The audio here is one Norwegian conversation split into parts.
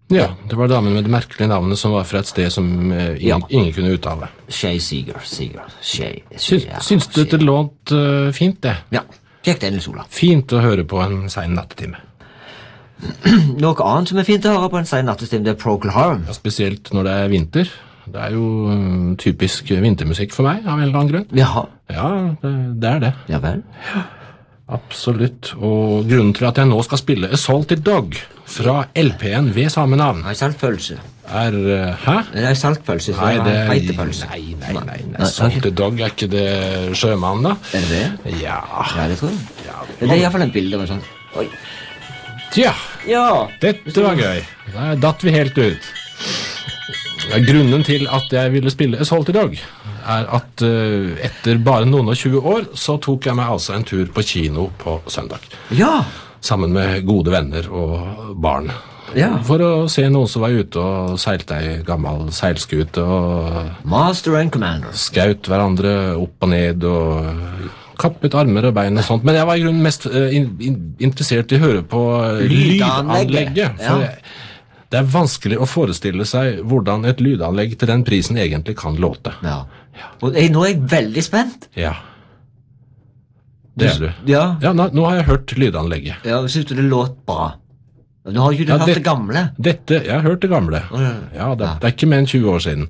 Ja, det var damen med det merkelige navnet som var fra et sted som ingen kunne uttale. Shay Seeger. Syns du det låt fint, det? Ja, kjekt Nils Olav. Fint å høre på en sen nattetime. Noe annet som fint å høre på en sen nattestime, det Procol Harum. Ja, spesielt når det vinter. Det jo typisk vintermusikk for meg, av en eller annen grunn. Jaha. Ja, det det. Ja vel. Absolutt, og grunnen til at jeg nå skal spille A Salty Dog fra LP-en ved samme navn Nei, saltpølse. Hæ? Det saltpølse, så Nei, det heitepølse. Nei, Salty Dog ikke det sjømann da? Det? Ja. Ja, det tror jeg. Det I hvert fall en bilde av en sånn. Oi. Tja, Ja. dette var gøy. Da datt vi helt ut. Grunnen til at jeg ville spille A Salty Dog at etter bare noen og 20 år så tok jeg meg altså en tur på kino på søndag. Ja. Sammen med gode venner og barn. Ja. For å se noen som var ute og seilte I gammel seilskute og Master and Commander. skaut hverandre opp og ned og kappet armer og bein og sånt. Men jeg var I grunnen mest interessert I å høre på lydanlegget. For det vanskelig å forestille seg hvordan et lydanlegg til den prisen egentlig kan låte. Ja. Og nå jeg veldig spent. Ja. Det du. Ja. Ja, nå har jeg hørt lydanlegget. Ja, synes du det låt bra? Nå har ikke du hørt det gamle. Jeg har hørt det gamle. Ja, det ikke mer enn 20 år siden.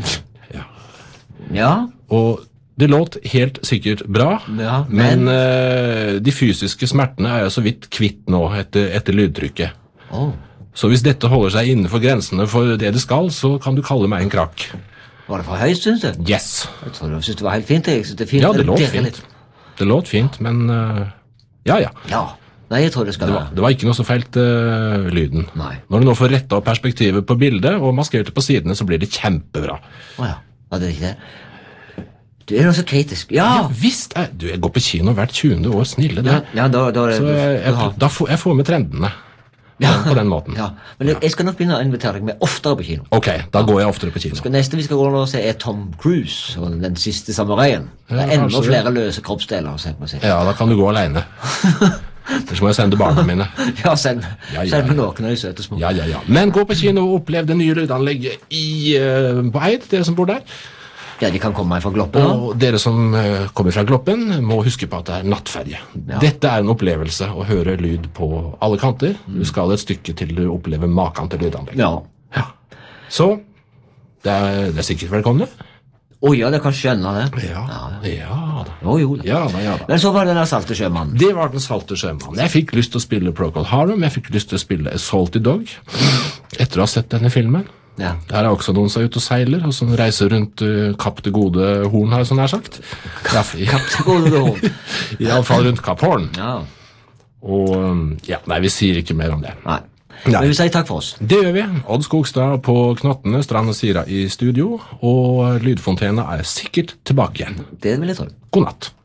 Ja. Og det låt helt sikkert bra, Ja, men de fysiske smertene jeg så vidt kvitt nå etter lydtrykket. Så hvis dette holder seg innenfor grensene for det skal, så kan du kalle meg en krakk. Var det for høyt, synes du? Yes. Jeg tror du synes det var helt fint. Jeg synes det fint. Ja, det låt fint. Det låt fint, men ja. Ja, nei, jeg tror det skal være. Det var ikke noe så feilt lyden. Nei. Når du nå får rettet opp perspektivet på bildet og maskert det på sidene, så blir det kjempebra. Åja, var det ikke det? Du noe så kritisk. Ja! Visst jeg går på kino hvert 20. år, snille det. Ja, da Så jeg får med trendene. På den måten. Ja, men jeg skal nok begynne å invitere deg med oftere på kino. Ok, da går jeg oftere på kino. Neste vi skal gå nå og se Tom Cruise, og Den siste samuraien. Det enda flere løse kroppsdeler. Ja, da kan du gå alene. Ellers må jeg sende barna mine. Ja, send med noen av de søte små. Ja. Men gå på kino og opplev det nye lydanlegget på Eid, dere som bor der. Ja, de kan komme fra Gloppen. Og dere som kommer fra Gloppen må huske på at det nattferie. Ja. Dette en opplevelse å høre lyd på alle kanter. Du skal et stykke til du opplever maken til lydanlegg. Ja. Så, det sikkert velkomne. Ja, det kan skjønne det. Ja da. Jo da. Ja da. Men så var det den salte sjømannen. Det var den salte sjømannen. Jeg fikk lyst til å spille Procol Harum, jeg fikk lyst til å spille A Salty Dog, etter å ha sett denne filmen. Ja. Der også noen som ute og seiler, og som reiser rundt Kapp det gode horn, har jeg sånn her sagt. Kapp det gode horn. I alle fall rundt Kapp Horn. Ja. Og, nei, vi sier ikke mer om det. Nei. Men vi sier takk for oss. Det gjør vi. Odd Skogstad på Knottene, Strand og Sira I studio, og Lydfontena sikkert tilbake igjen. Det vil jeg tro. God natt.